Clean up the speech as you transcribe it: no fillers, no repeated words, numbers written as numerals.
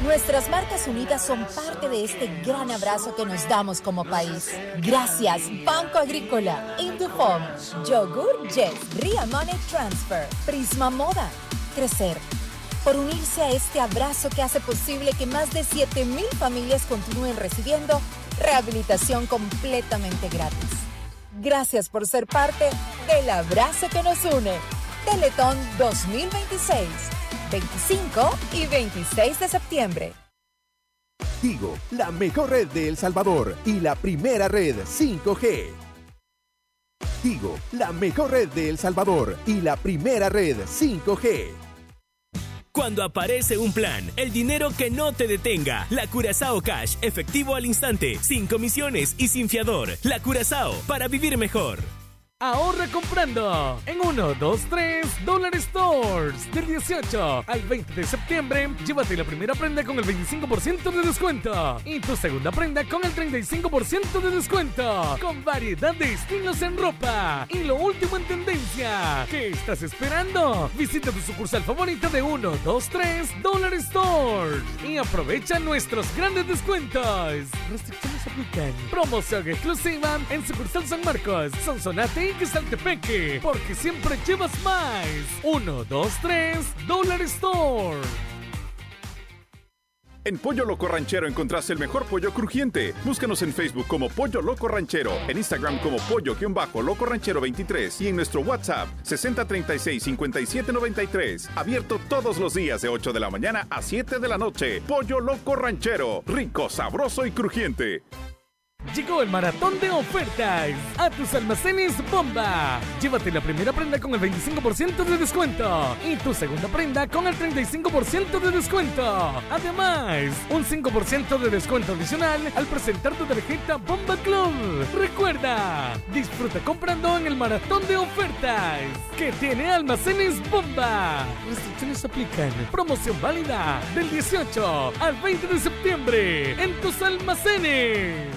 Nuestras marcas unidas son parte de este gran abrazo que nos damos como país. Gracias, Banco Agrícola, Indufom, Yogur Yes, Ria Money Transfer, Prisma Moda, Crecer. Por unirse a este abrazo que hace posible que más de 7,000 familias continúen recibiendo rehabilitación completamente gratis. Gracias por ser parte del abrazo que nos une. Teletón 2026, 25 y 26 de septiembre. Tigo, la mejor red de El Salvador y la primera red 5G. Tigo, la mejor red de El Salvador y la primera red 5G. Cuando aparece un plan, el dinero que no te detenga. La Curazao Cash, efectivo al instante, sin comisiones y sin fiador. La Curazao, para vivir mejor. Ahorra comprando en 1, 2, 3 Dollar Stores. Del 18 al 20 de septiembre, llévate la primera prenda con el 25% de descuento y tu segunda prenda con el 35% de descuento, con variedad de estilos en ropa y lo último en tendencia. ¿Qué estás esperando? Visita tu sucursal favorita de 1, 2, 3 Dollar Stores y aprovecha nuestros grandes descuentos. Restricciones aplican. Promoción exclusiva en sucursal San Marcos, Sonsonate y Quesaltepeque, porque siempre llevas más. 1, 2, 3 Dollar Store. En Pollo Loco Ranchero encontrás el mejor pollo crujiente. Búscanos en Facebook como Pollo Loco Ranchero, en Instagram como Pollo-Loco Ranchero 23 y en nuestro WhatsApp 6036-5793. Abierto todos los días de 8 de la mañana a 7 de la noche. Pollo Loco Ranchero, rico, sabroso y crujiente. Llegó el maratón de ofertas a tus almacenes Bomba. Llévate la primera prenda con el 25% de descuento y tu segunda prenda con el 35% de descuento. Además, un 5% de descuento adicional al presentar tu tarjeta Bomba Club. Recuerda, disfruta comprando en el maratón de ofertas que tiene almacenes Bomba. Restricciones aplican. Promoción válida del 18 al 20 de septiembre en tus almacenes.